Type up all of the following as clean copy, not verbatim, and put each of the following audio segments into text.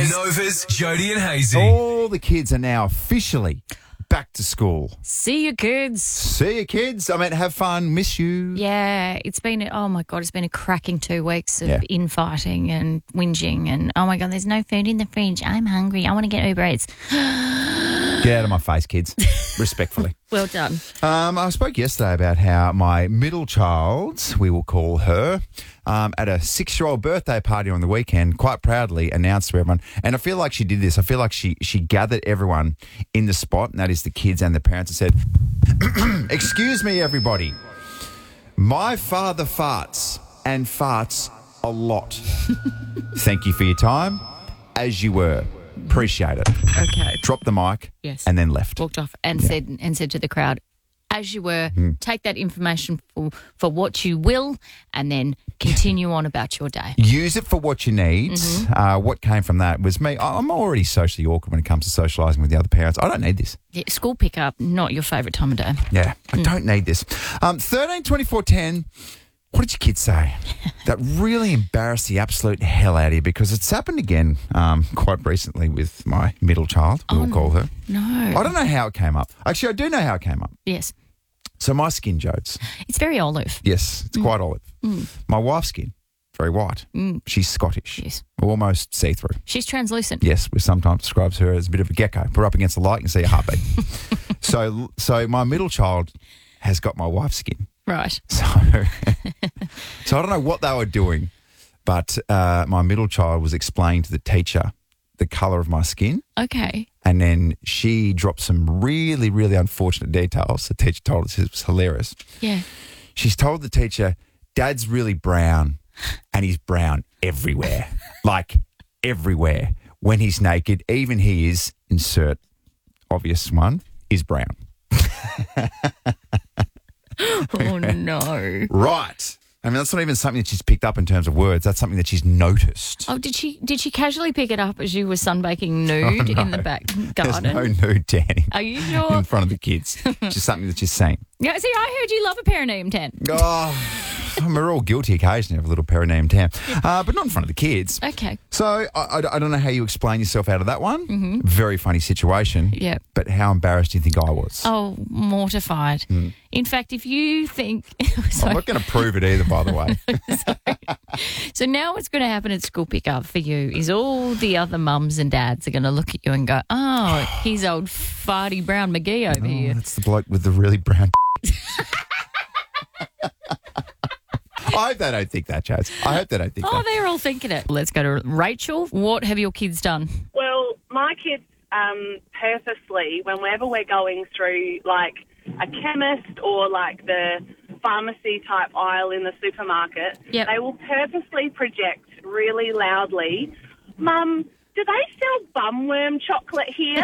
Novas. Novas, Jody and Hazy. All the kids are now officially back to school. See you, kids. See you, kids. I mean, have fun. Miss you. Yeah, it's been, oh my God, it's been a cracking 2 weeks of Yeah. infighting and whinging and, oh my God, there's no food in the fridge. I'm hungry. I want to get Uber Eats. Get out of my face, kids. Respectfully. Well done. I spoke yesterday about how my middle child, we will call her, at a 6-year-old birthday party on the weekend, quite proudly announced to everyone. And I feel like she did this. I feel like she gathered everyone in the spot, and that is the kids and the parents, and said, "Excuse me, everybody. My father farts and farts a lot. Thank you for your time, as you were. Appreciate it." Okay. Dropped the mic Yes. and then left. Walked off and said to the crowd, as you were, take that information for what you will and then continue on about your day. Use it for what you need. What came from that was me. I'm already socially awkward when it comes to socialising with the other parents. I don't need this. Yeah, school pickup, not your favourite time of day. Yeah, I don't need this. 13, 24, 10. What did your kids say? That really embarrassed the absolute hell out of you, because it's happened again quite recently with my middle child, we'll call her. No. I don't know how it came up. Actually, I do know how it came up. Yes. So my skin, Jodes. It's very olive. Yes, it's quite olive. My wife's skin, very white. She's Scottish. Yes. Almost see-through. She's translucent. Yes, we sometimes describes her as a bit of a gecko. Put her up against the light and see a heartbeat. So my middle child has got my wife's skin. Right. So I don't know what they were doing, but my middle child was explaining to the teacher the colour of my skin, Okay. and then she dropped some really, really unfortunate details. The teacher told us it was hilarious. Yeah. She's told the teacher, "Dad's really brown, and he's brown everywhere, like everywhere. When he's naked, even he is, insert obvious one, is brown." Oh, no. Right. I mean, that's not even something that she's picked up in terms of words. That's something that she's noticed. Oh, did she casually pick it up as you were sunbaking nude in the back There's garden? no nude tanning Are you sure? in front of the kids. It's just something that she's seen. Yeah, see, I heard you love a perineum tan. Oh, we're all guilty occasionally of a little perineum tan, but not in front of the kids. Okay. So I don't know how you explain yourself out of that one. Very funny situation. Yeah. But how embarrassed do you think I was? Oh, mortified. In fact, if you think... I'm Sorry. not going to prove it either, by the way. So now what's going to happen at school pickup for you is all the other mums and dads are going to look at you and go, oh, he's old farty brown McGee over here. That's the bloke with the really brown. I hope they don't think that, Chaz. I hope they don't think Oh, that. they're all thinking it. Let's go to Rachel. What have your kids done? Well, my kids purposely, whenever we're going through like a chemist or like the pharmacy type aisle in the supermarket, Yep. they will purposely project really loudly, "Mum, do they sell bumworm chocolate here?"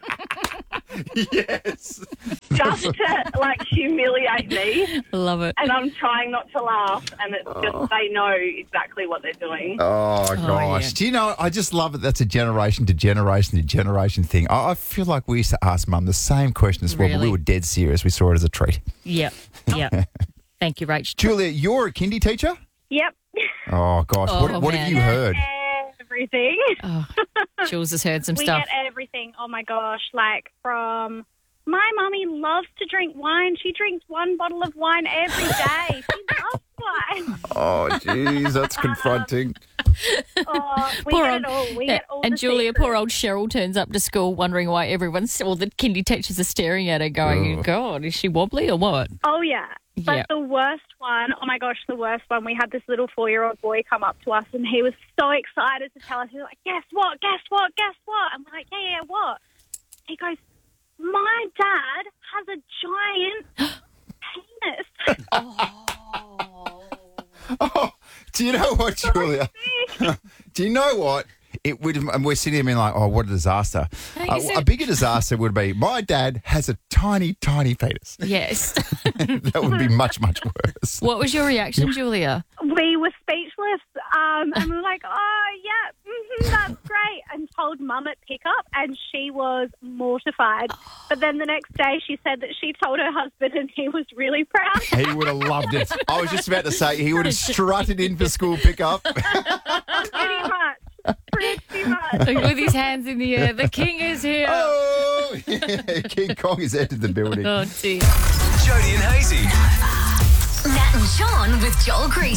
Yes. Just to like humiliate me. Love it. And I'm trying not to laugh, and it's just they know exactly what they're doing. Oh, gosh. yeah. Do you know, I just love it. That's a generation to generation to generation thing. I feel like we used to ask Mum the same question as well, but we Really? were dead serious. We saw it as a treat. Yep. Yep. Thank you, Rach. Julia, you're a kindy teacher? Yep. Oh, gosh. Oh, what have man. you heard? Everything. Oh, Jules has heard some We stuff. get everything. Oh my gosh. Like from my mummy loves to drink wine. She drinks 1 bottle of wine every day. She loves wine. Oh, jeez, that's confronting. Oh, we Poor get old- it all. We get all and the Julia, secrets. poor old Cheryl turns up to school wondering why all the kindy teachers are staring at her going, God, is she wobbly or what? Oh, yeah. But Yeah. the worst one, oh my gosh, the worst one, we had this little 4-year-old boy come up to us and he was so excited to tell us. He was like, guess what, guess what, guess what? And we're like, yeah, what? He goes, my dad has a giant penis. Oh, do you know what, Julia? Do you know what? It would, and we're sitting there being like, oh, what a disaster. is A it- bigger disaster would be, my dad has a tiny, tiny penis. Yes. That would be much, much worse. What was your reaction, Julia? We were speechless and we were like, oh, yeah, that's great. And told Mum at pickup and she was mortified. But then the next day she said that she told her husband and he was really proud. He would have loved it. I was just about to say he would have strutted in for school pickup. Pretty much. Pretty much. that. With his hands in the air. The king is here. Oh, King Kong has entered the building. Oh, dear. Jody and Hazy. Nat and Sean with Joel Creasy.